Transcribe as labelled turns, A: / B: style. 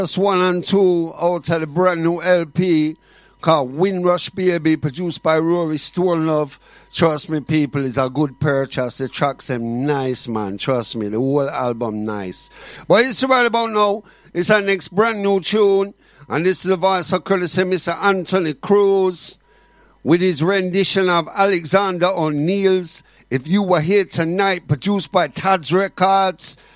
A: Just 1 and 2 out of the brand new LP called Windrush Baby, produced by Rory Stonelove. Trust me, people, it's a good purchase. The tracks them nice, man. Trust me, the whole album nice. But it's right about now. It's our next brand new tune. And this is the voice of courtesy Mr. Anthony Cruz with his rendition of Alexander O'Neill's If You Were Here Tonight, produced by Tad's Records.